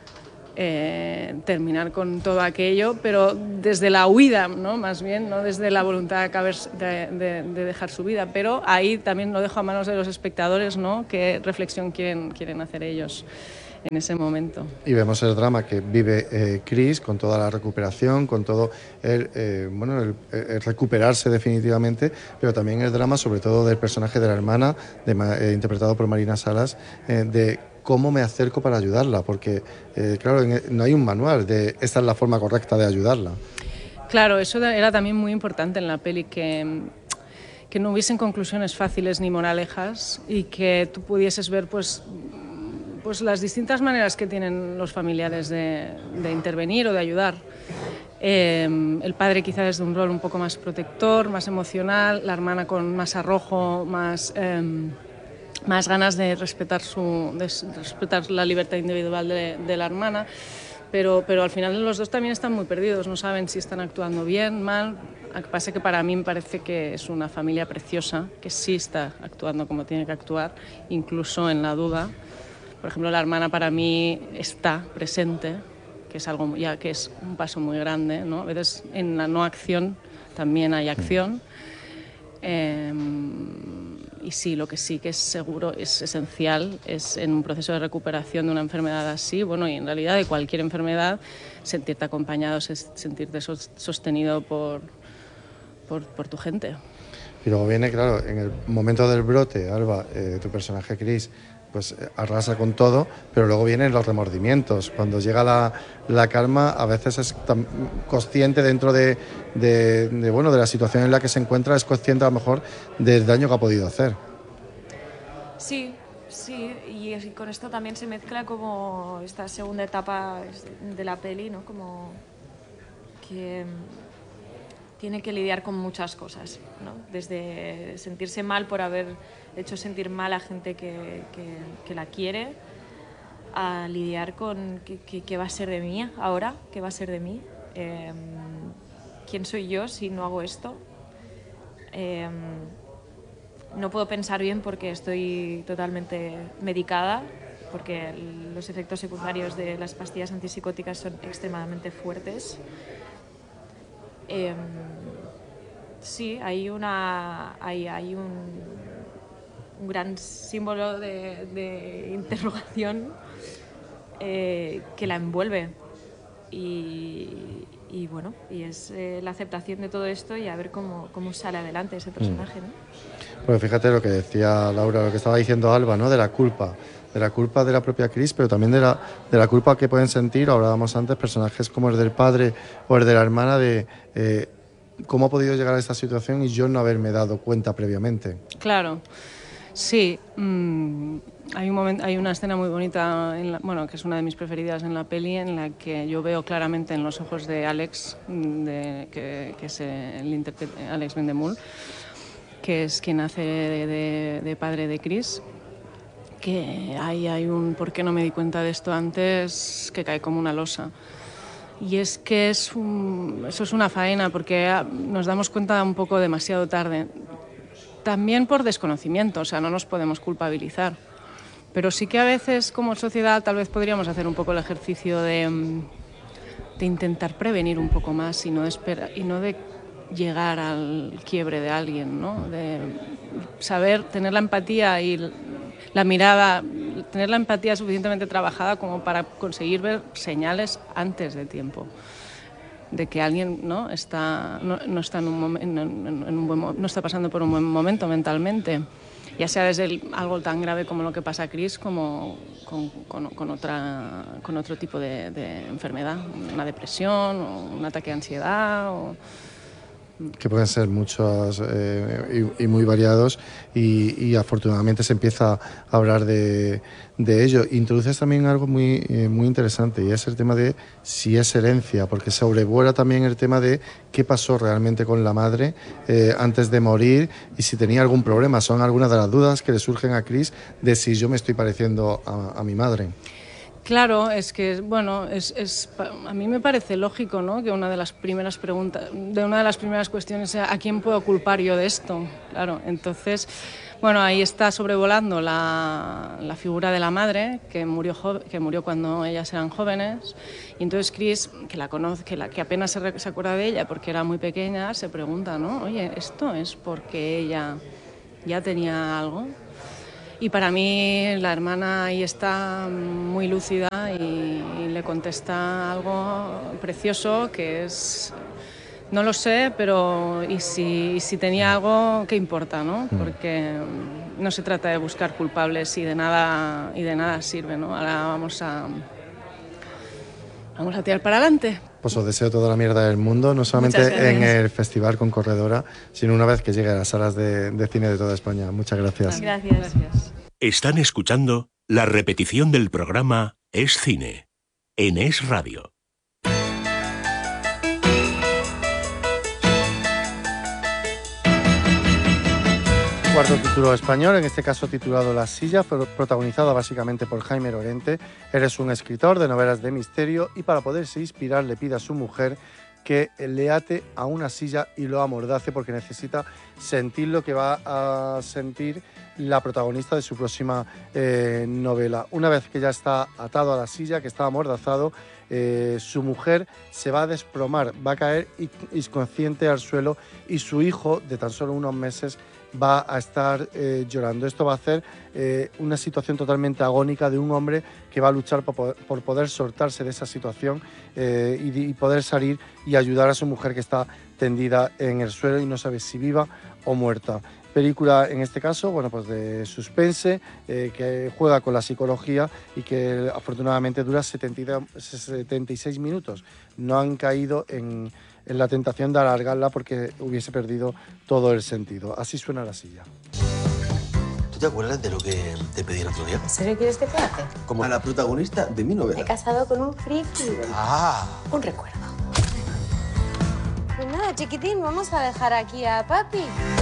terminar con todo aquello, pero desde la huida, ¿no? Más bien, no desde la voluntad de dejar su vida. Pero ahí también lo dejo a manos de los espectadores, ¿no? Qué reflexión quieren hacer ellos en ese momento. Y vemos el drama que vive Chris con toda la recuperación, con todo el recuperarse definitivamente, pero también el drama sobre todo del personaje de la hermana, interpretado por Marina Salas, de cómo me acerco para ayudarla, porque claro, no hay un manual de esta es la forma correcta de ayudarla. Claro, eso era también muy importante en la peli, que no hubiesen conclusiones fáciles ni moralejas y que tú pudieses ver pues las distintas maneras que tienen los familiares de intervenir o de ayudar. El padre quizá desde un rol un poco más protector, más emocional, la hermana con más arrojo, más ganas de respetar la libertad individual de la hermana, pero al final los dos también están muy perdidos, no saben si están actuando bien, mal. Lo que pasa es que para mí me parece que es una familia preciosa, que sí está actuando como tiene que actuar, incluso en la duda. Por ejemplo, la hermana para mí está presente, que es algo ya que es un paso muy grande, ¿no? A veces en la no acción también hay acción. Y sí, lo que sí que es seguro, es esencial, es en un proceso de recuperación de una enfermedad así, bueno, y en realidad de cualquier enfermedad, sentirte acompañado, sentirte sostenido por tu gente. Y luego viene, claro, en el momento del brote, Alba, tu personaje Chris, pues arrasa con todo, pero luego vienen los remordimientos. Cuando llega la calma, a veces es consciente dentro de la situación en la que se encuentra, es consciente a lo mejor del daño que ha podido hacer. Sí, y con esto también se mezcla como esta segunda etapa de la peli, ¿no? Como que tiene que lidiar con muchas cosas, ¿no? Desde sentirse mal por haber hecho sentir mal a gente que la quiere, a lidiar con qué va a ser de mí ahora, qué va a ser de mí, quién soy yo si no hago esto. No puedo pensar bien porque estoy totalmente medicada, porque los efectos secundarios de las pastillas antipsicóticas son extremadamente fuertes. Sí, hay un gran símbolo de interrogación que la envuelve y bueno, y es la aceptación de todo esto y a ver cómo sale adelante ese personaje, ¿no? Pues fíjate lo que decía Laura, lo que estaba diciendo Alba, ¿no? De la culpa de la propia Chris, pero también de la culpa que pueden sentir, hablábamos antes, personajes como el del padre o el de la hermana, de cómo ha podido llegar a esta situación y yo no haberme dado cuenta previamente. Claro, sí. Hay una escena muy bonita, que es una de mis preferidas en la peli, en la que yo veo claramente en los ojos de Alex, que es el intérprete Alex Vendemul, que es quien hace de padre de Chris, que hay un ¿por qué no me di cuenta de esto antes?, que cae como una losa. Y es que eso es una faena, porque nos damos cuenta un poco demasiado tarde. También por desconocimiento, o sea, no nos podemos culpabilizar. Pero sí que a veces como sociedad tal vez podríamos hacer un poco el ejercicio de intentar prevenir un poco más y no de llegar al quiebre de alguien, ¿no? De saber tener la empatía y la mirada, tener la empatía suficientemente trabajada como para conseguir ver señales antes de tiempo de que alguien no está pasando por un buen momento mentalmente. ya sea desde algo tan grave como lo que pasa a Chris, como con otro tipo de enfermedad, una depresión o un ataque de ansiedad. Que pueden ser muchos y muy variados y afortunadamente se empieza a hablar de ello. Introduces también algo muy interesante y es el tema de si es herencia, porque sobrevuela también el tema de qué pasó realmente con la madre antes de morir y si tenía algún problema. Son algunas de las dudas que le surgen a Chris de si yo me estoy pareciendo a mi madre. Claro, es que, bueno, a mí me parece lógico, ¿no?, que una de las primeras cuestiones sea ¿a quién puedo culpar yo de esto? Claro, entonces, bueno, ahí está sobrevolando la figura de la madre, que murió cuando ellas eran jóvenes, y entonces Chris, que la conoce, que apenas se acuerda de ella porque era muy pequeña, se pregunta, ¿no?, oye, ¿esto es porque ella ya tenía algo? Y para mí la hermana ahí está muy lúcida y le contesta algo precioso que es, no lo sé, pero y si tenía algo, ¿qué importa, no? Porque no se trata de buscar culpables y de nada sirve, ¿no? Ahora vamos a tirar para adelante. Pues os deseo toda la mierda del mundo, no solamente en el festival con Corredora, sino una vez que llegue a las salas de cine de toda España. Muchas gracias. Gracias. Están escuchando la repetición del programa Es Cine, en Es Radio. Cuarto título español, en este caso titulado La Silla, protagonizada básicamente por Jaime Lorente. Eres un escritor de novelas de misterio y para poderse inspirar le pide a su mujer que le ate a una silla y lo amordace porque necesita sentir lo que va a sentir la protagonista de su próxima novela. Una vez que ya está atado a la silla, que está amordazado, su mujer se va a desplomar, va a caer inconsciente al suelo y su hijo, de tan solo unos meses, va a estar llorando. Esto va a hacer una situación totalmente agónica de un hombre que va a luchar por poder soltarse de esa situación y poder salir y ayudar a su mujer que está tendida en el suelo y no sabe si viva o muerta. Película, en este caso, bueno, pues de suspense, que juega con la psicología y que afortunadamente dura 76 minutos. No han caído en la tentación de alargarla porque hubiese perdido todo el sentido. Así suena La Silla. ¿Tú te acuerdas de lo que te pedí el otro día? ¿En serio quieres que te hace? Como a la protagonista de mi novela. Me he casado con un friki. Ah. Un recuerdo. Pues nada, chiquitín, vamos a dejar aquí a papi.